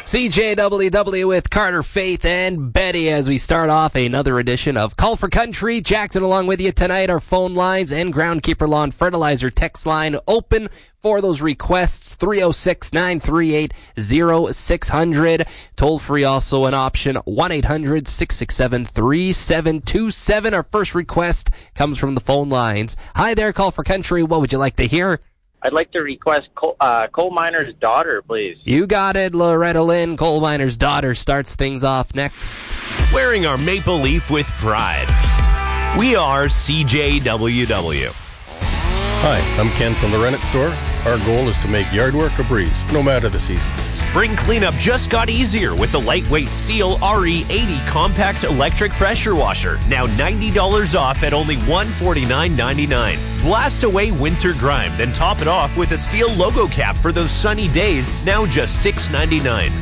CJWW with Carter, Faith, and Betty as we start off another edition of Call for Country. Jackson along with you tonight. Our phone lines and Groundkeeper Lawn Fertilizer text line open for those requests. 306-938-0600. Toll free also an option. 1-800-667-3727. Our first request comes from the phone lines. Hi there, Call for Country. What would you like to hear? I'd like to request Coal Miner's Daughter, please. You got it, Loretta Lynn. Coal Miner's Daughter starts things off next. Wearing our maple leaf with pride. We are CJWW. Hi, I'm Ken from the Rennet Store. Our goal is to make yard work a breeze, no matter the season. Spring cleanup just got easier with the lightweight steel RE80 compact electric pressure washer. Now $90 off at only $149.99. Blast away winter grime, then top it off with a steel logo cap for those sunny days. Now just $6.99.